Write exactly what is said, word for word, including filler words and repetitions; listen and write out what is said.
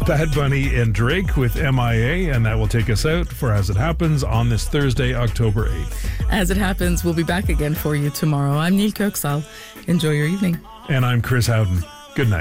Bad Bunny and Drake with M I A, and that will take us out for As It Happens on this Thursday, October eighth. As It Happens, we'll be back again for you tomorrow. I'm Neil Kirksall. Enjoy your evening. And I'm Chris Howden. Good night.